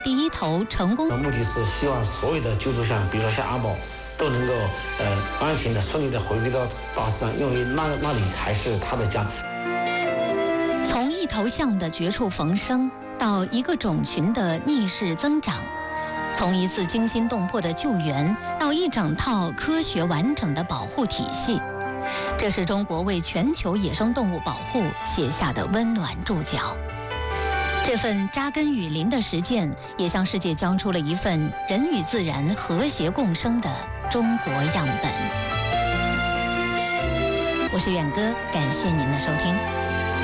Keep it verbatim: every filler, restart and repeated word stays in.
第一头成功。 目的是希望所有的救助项，比如说像阿宝，都能够呃安全的、顺利的回归到大自然，因为那那里才是他的家。 从一头象的绝处逢生，到一个种群的逆势增长，从一次惊心动魄的救援，到一整套科学完整的保护体系，这是中国为全球野生动物保护写下的温暖注脚。这份扎根雨林的实践，也向世界交出了一份人与自然和谐共生的中国样本。我是远哥，感谢您的收听。